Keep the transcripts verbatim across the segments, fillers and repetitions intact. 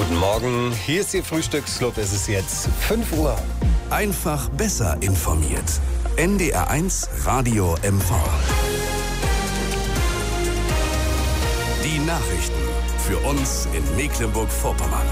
Guten Morgen, hier ist Ihr Frühstücksclub. Es ist jetzt fünf Uhr. Einfach besser informiert. N D R eins Radio M V. Die Nachrichten für uns in Mecklenburg-Vorpommern.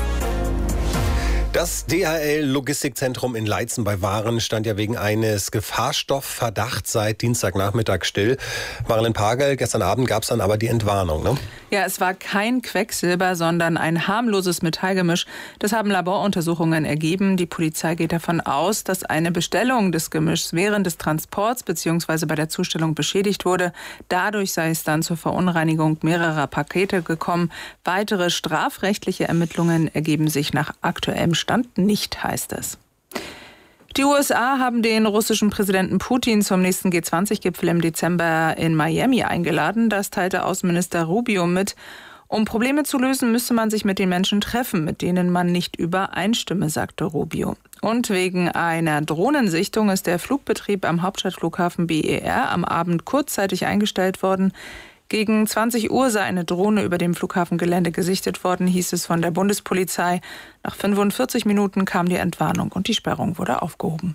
Das D H L-Logistikzentrum in Leitzen bei Waren stand ja wegen eines Gefahrstoffverdachts seit Dienstagnachmittag still. Marilyn Pagel, gestern Abend gab es dann aber die Entwarnung, ne? Ja, es war kein Quecksilber, sondern ein harmloses Metallgemisch. Das haben Laboruntersuchungen ergeben. Die Polizei geht davon aus, dass eine Bestellung des Gemischs während des Transports bzw. bei der Zustellung beschädigt wurde. Dadurch sei es dann zur Verunreinigung mehrerer Pakete gekommen. Weitere strafrechtliche Ermittlungen ergeben sich nach aktuellem Stand nicht, heißt es. Die U S A haben den russischen Präsidenten Putin zum nächsten G zwanzig Gipfel im Dezember in Miami eingeladen. Das teilte Außenminister Rubio mit. Um Probleme zu lösen, müsse man sich mit den Menschen treffen, mit denen man nicht übereinstimme, sagte Rubio. Und wegen einer Drohnensichtung ist der Flugbetrieb am Hauptstadtflughafen B E R am Abend kurzzeitig eingestellt worden. Gegen zwanzig Uhr sei eine Drohne über dem Flughafengelände gesichtet worden, hieß es von der Bundespolizei. Nach fünfundvierzig Minuten kam die Entwarnung und die Sperrung wurde aufgehoben.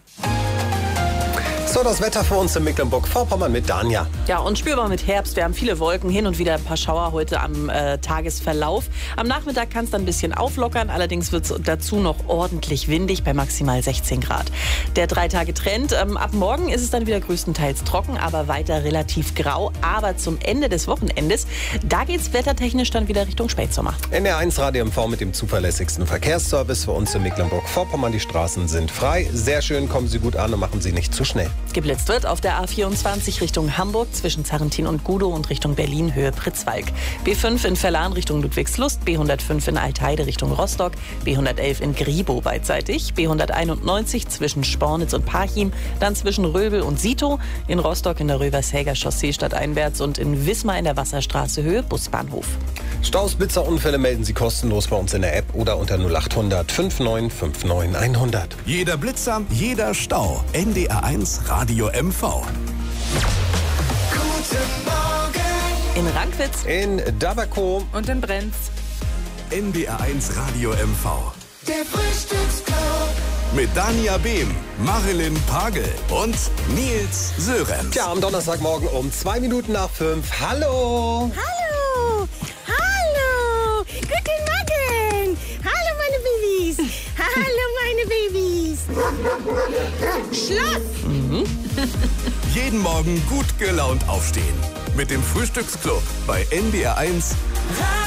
So, das Wetter für uns in Mecklenburg-Vorpommern mit Danja. Ja, und spürbar mit Herbst. Wir haben viele Wolken, hin und wieder ein paar Schauer heute am äh, Tagesverlauf. Am Nachmittag kann es dann ein bisschen auflockern. Allerdings wird es dazu noch ordentlich windig bei maximal sechzehn Grad. Der Drei-Tage-Trend. Ähm, ab morgen ist es dann wieder größtenteils trocken, aber weiter relativ grau. Aber zum Ende des Wochenendes, da geht es wettertechnisch dann wieder Richtung Spätsommer. N D R eins Radio M V mit dem zuverlässigsten Verkehrsservice für uns in Mecklenburg-Vorpommern. Die Straßen sind frei. Sehr schön, kommen Sie gut an und machen Sie nicht zu schnell. Geblitzt wird auf der A vierundzwanzig Richtung Hamburg zwischen Zarrentin und Gudow und Richtung Berlin Höhe Pritzwalk. B fünf in Verlan Richtung Ludwigslust, B hundertfünf in Altheide Richtung Rostock, B hundertelf in Gribow beidseitig, B hunderteinundneunzig zwischen Spornitz und Parchim, dann zwischen Röbel und Sito, in Rostock in der Rövershäger Chaussee stadteinwärts und in Wismar in der Wasserstraße Höhe Busbahnhof. Staus, Blitzer, Unfälle melden Sie kostenlos bei uns in der App oder unter null acht hundert fünfundneunzig neunundfünfzig hundert. Jeder Blitzer, jeder Stau. N D R eins Radio M V. Guten Morgen. In Rankwitz In Dabako. Und in Brenz. N D R eins Radio M V. Der Frühstücksclub. Mit Danja Behm, Marilyn Pagel und Nils Sörensen. Tja, am Donnerstagmorgen um zwei Minuten nach fünf. Hallo! Hallo! Hallo! Guten Morgen! Hallo, meine Babys! Hallo, meine Babys! Schluss! Mhm. Jeden Morgen gut gelaunt aufstehen. Mit dem Frühstücksclub bei N D R eins.